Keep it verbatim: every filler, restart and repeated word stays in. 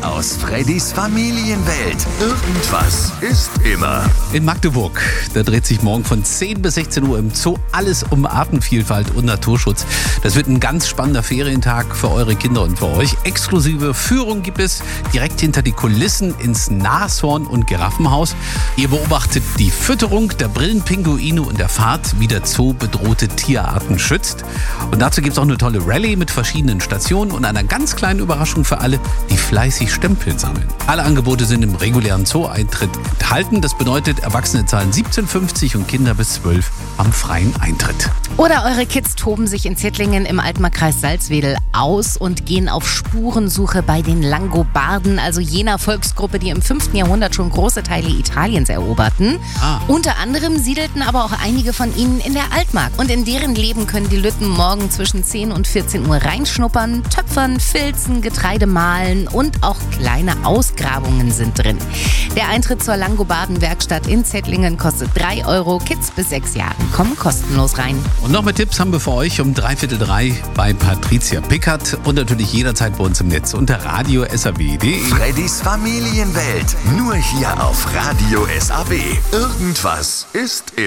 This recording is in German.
aus Freddys Familienwelt. Irgendwas ist immer. In Magdeburg, da dreht sich morgen von zehn bis sechzehn Uhr im Zoo alles um Artenvielfalt und Naturschutz. Das wird ein ganz spannender Ferientag für eure Kinder und für euch. Exklusive Führung gibt es direkt hinter die Kulissen ins Nashorn- und Giraffenhaus. Ihr beobachtet die Fütterung der Brillenpinguine und erfahrt, wie der Zoo bedrohte Tierarten schützt. Und dazu gibt es auch eine tolle Rallye mit verschiedenen Stationen und einer ganz kleinen Überraschung für alle, die fleißig Stempel sammeln. Alle Angebote sind im regulären Zoo-Eintritt enthalten. Das bedeutet, Erwachsene zahlen siebzehn fünfzig und Kinder bis zwölf am freien Eintritt. Oder eure Kids toben sich in Zittlingen im Altmarkkreis Salzwedel aus und gehen auf Spurensuche bei den Langobarden, also jener Volksgruppe, die im fünften Jahrhundert schon große Teile Italiens eroberten. Ah. Unter anderem siedelten aber auch einige von ihnen in der Altmark. Und in deren Leben können die Lütten morgen zwischen zehn und vierzehn Uhr reinschnuppern, töpfern, filzen, Getreide mahlen und auch kleine Ausgrabungen sind drin. Der Eintritt zur Langobardenwerkstatt in Zittlingen kostet drei Euro. Kids bis sechs Jahren kommen kostenlos rein. Und noch mehr Tipps haben wir für euch um dreiviertel drei bei Patricia Pickert und natürlich jederzeit bei uns im Netz unter radio s a w punkt d e. Freddys Familienwelt. Nur hier auf Radio S A W. Irgendwas ist immer.